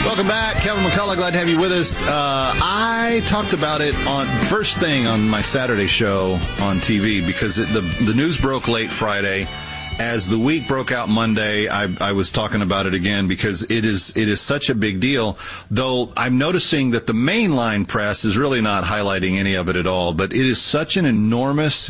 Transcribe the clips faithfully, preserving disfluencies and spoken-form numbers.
Welcome back. Kevin McCullough, glad to have you with us. Uh, I talked about it on first thing on my Saturday show on T V because it, the, the news broke late Friday. As the week broke out Monday, I, I was talking about it again because it is it is such a big deal, though I'm noticing that the mainline press is really not highlighting any of it at all. But it is such an enormous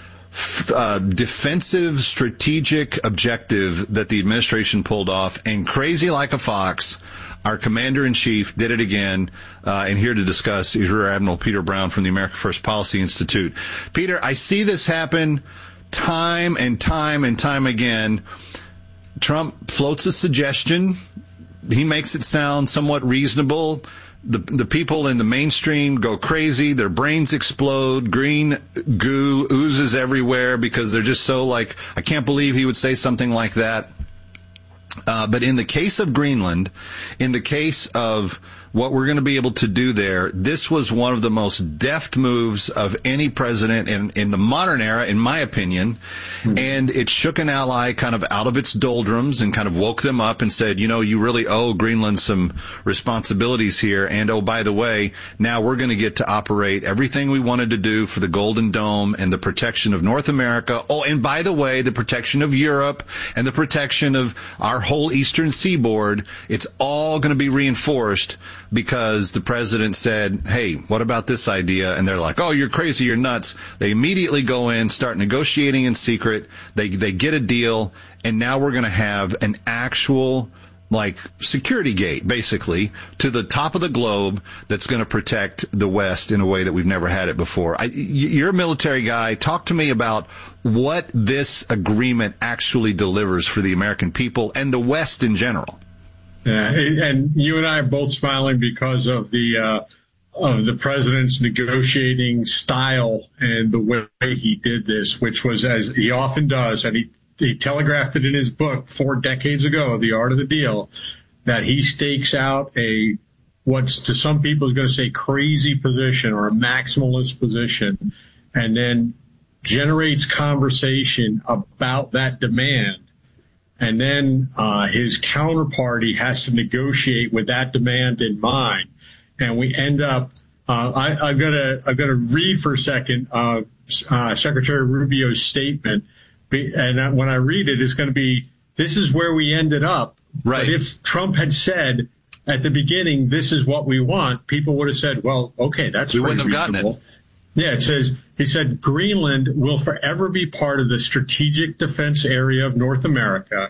Uh, defensive strategic objective that the administration pulled off, and crazy like a fox, our commander-in-chief did it again. Uh, and here to discuss is Rear Admiral Peter Brown from the America First Policy Institute. Peter, I see this happen time and time and time again. Trump floats a suggestion. He makes it sound somewhat reasonable. The the people in the mainstream go crazy. Their brains explode. Green goo oozes everywhere because they're just so like, I can't believe he would say something like that. Uh, but in the case of Greenland, in the case of what we're going to be able to do there, this was one of the most deft moves of any president in, in the modern era, in my opinion. Mm-hmm. And it shook an ally kind of out of its doldrums and kind of woke them up and said, you know, you really owe Greenland some responsibilities here. And, oh, by the way, now we're going to get to operate everything we wanted to do for the Golden Dome and the protection of North America. Oh, and by the way, the protection of Europe and the protection of our whole eastern seaboard. It's all going to be reinforced because the president said, hey, what about this idea? And they're like, oh, you're crazy, you're nuts. They immediately go in, start negotiating in secret. They they get a deal, and now we're going to have an actual, like, security gate, basically, to the top of the globe that's going to protect the West in a way that we've never had it before. I, you're a military guy. Talk to me about what this agreement actually delivers for the American people and the West in general. Yeah, and you and I are both smiling because of the uh, of the president's negotiating style and the way he did this, which was, as he often does, and he, he telegraphed it in his book four decades ago, The Art of the Deal, that he stakes out a what's to some people is going to say crazy position or a maximalist position, and then generates conversation about that demand. And then uh, his counterparty has to negotiate with that demand in mind, and we end up. Uh, I, I've got to. I've got to read for a second uh, uh, Secretary Rubio's statement, and when I read it, it's going to be. This is where we ended up. Right. But if Trump had said at the beginning, "This is what we want," people would have said, "Well, okay, that's we wouldn't have reasonable." gotten it. Yeah, it says, he said, Greenland will forever be part of the strategic defense area of North America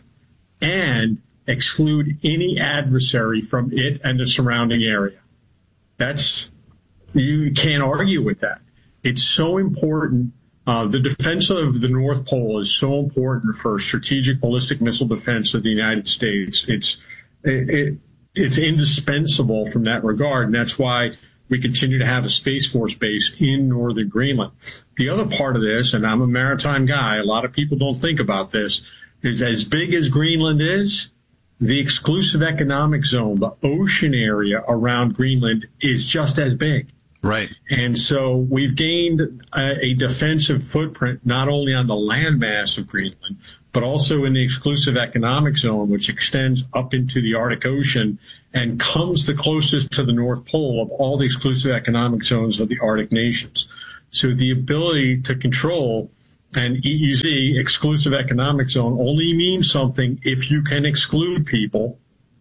and exclude any adversary from it and the surrounding area. That's, you can't argue with that. It's so important. Uh, the defense of the North Pole is so important for strategic ballistic missile defense of the United States. It's, it, it, it's indispensable from that regard. And that's why we continue to have a Space Force base in northern Greenland. The other part of this, and I'm a maritime guy, a lot of people don't think about this, is as big as Greenland is, the exclusive economic zone, the ocean area around Greenland, is just as big. Right. And so we've gained a, a defensive footprint not only on the landmass of Greenland, but also in the exclusive economic zone, which extends up into the Arctic Ocean and comes the closest to the North Pole of all the exclusive economic zones of the Arctic nations. So the ability to control an E E Z, exclusive economic zone, only means something if you can exclude people.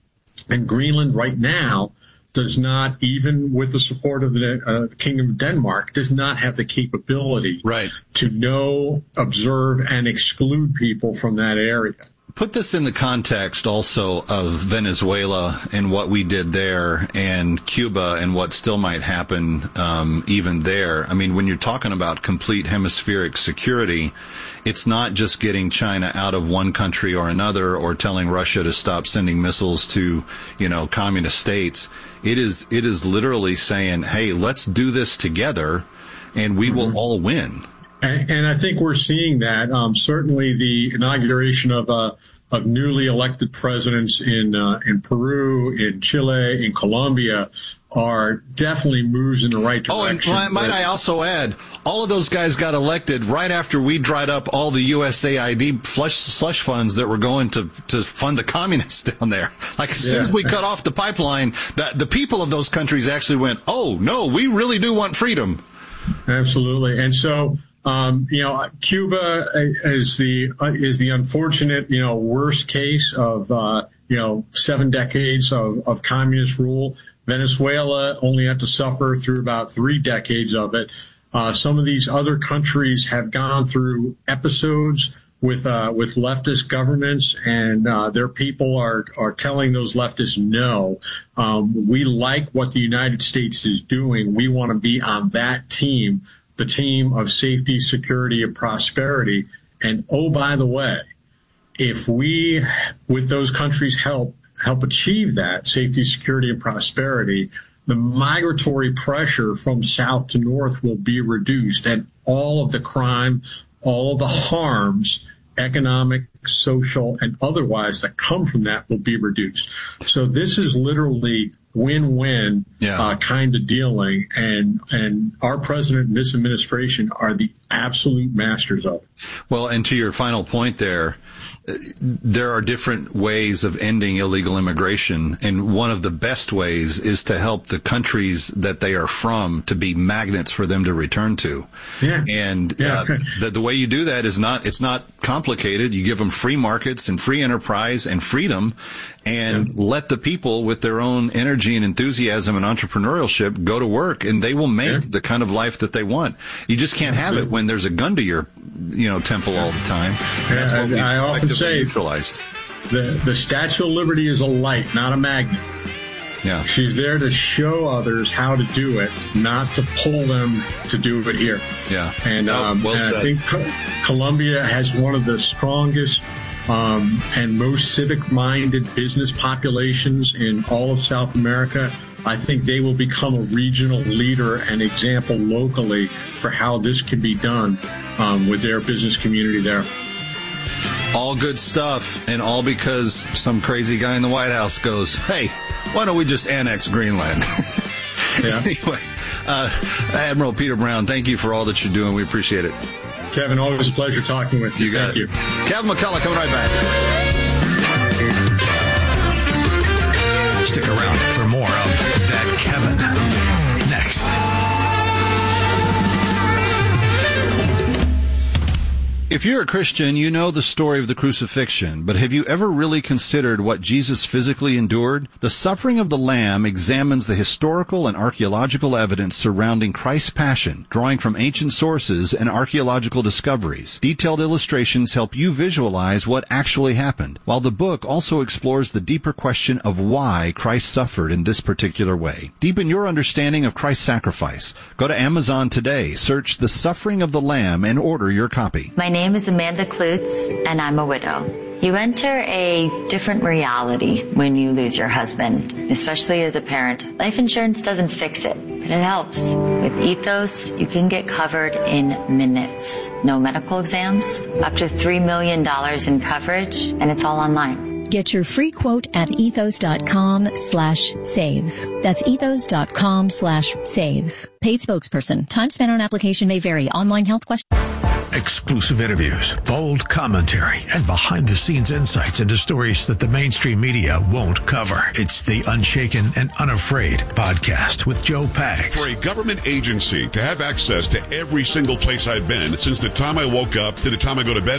And Greenland right now does not, even with the support of the uh, Kingdom of Denmark, does not have the capability right. to know, observe, and exclude people from that area. Put this in the context also of Venezuela and what we did there, and Cuba and what still might happen um, even there. I mean, when you're talking about complete hemispheric security, it's not just getting China out of one country or another or telling Russia to stop sending missiles to, you know, communist states. It is it is literally saying, hey, let's do this together and we mm-hmm. will all win. And, and I think we're seeing that. Um, certainly, the inauguration of uh, of newly elected presidents in uh, in Peru, in Chile, in Colombia are definitely moves in the right direction. Oh, and might, might I also add, all of those guys got elected right after we dried up all the U S A I D flush, slush funds that were going to, to fund the communists down there. Like, as soon Yeah. as we cut off the pipeline, the, the people of those countries actually went, oh, no, we really do want freedom. Absolutely. And so, um, you know, Cuba is the, uh, is the unfortunate, you know, worst case of, uh, you know, seven decades of, of communist rule. Venezuela only had to suffer through about three decades of it. Uh, some of these other countries have gone through episodes with uh, with leftist governments, and uh, their people are are telling those leftists no. Um, we like what the United States is doing. We want to be on that team, the team of safety, security, and prosperity. And oh, by the way, if we, with those countries' help, help achieve that safety, security, and prosperity, the migratory pressure from south to north will be reduced, and all of the crime, all of the harms, economic, social, and otherwise that come from that will be reduced. So this is literally win-win Yeah. uh, kind of dealing, and and our president and this administration are the absolute masters of it. Well, and to your final point there, uh, there are different ways of ending illegal immigration, and one of the best ways is to help the countries that they are from to be magnets for them to return to. Yeah. And Yeah. uh, the, the way you do that is not, it's not complicated. You give them free markets and free enterprise and freedom, and Yeah. let the people with their own energy and enthusiasm and entrepreneurship go to work, and they will make Yeah. the kind of life that they want. You just can't have it when there's a gun to your, you know, temple all the time. And that's what Yeah, we I often effectively say- neutralized. The the Statue of Liberty is a light, not a magnet. Yeah. She's there to show others how to do it, not to pull them to do it here. Yeah. And, No, um, well and I said. think Co- Colombia has one of the strongest um, and most civic-minded business populations in all of South America. I think they will become a regional leader and example locally for how this can be done um, with their business community there. All good stuff, and all because some crazy guy in the White House goes, hey, why don't we just annex Greenland? Yeah. Anyway, uh, Admiral Peter Brown, thank you for all that you're doing. We appreciate it. Kevin, always a pleasure talking with you. You got Thank it. you. Kevin McCullough coming right back. Stick around for more of That Kevin next. If you're a Christian, you know the story of the crucifixion, but have you ever really considered what Jesus physically endured? The Suffering of the Lamb examines the historical and archaeological evidence surrounding Christ's passion, drawing from ancient sources and archaeological discoveries. Detailed illustrations help you visualize what actually happened, while the book also explores the deeper question of why Christ suffered in this particular way. Deepen your understanding of Christ's sacrifice. Go to Amazon today, search The Suffering of the Lamb, and order your copy. My name is Amanda Klutz, and I'm a widow. You enter a different reality when you lose your husband, especially as a parent. Life insurance doesn't fix it, but it helps. With Ethos, you can get covered in minutes. No medical exams, up to three million dollars in coverage, and it's all online. Get your free quote at ethos.com slash save. That's ethos.com slash save. Paid spokesperson. Time spent on application may vary. Online health questions. Exclusive interviews, bold commentary, and behind-the-scenes insights into stories that the mainstream media won't cover. It's the Unshaken and Unafraid podcast with Joe Pags. For a government agency to have access to every single place I've been since the time I woke up to the time I go to bed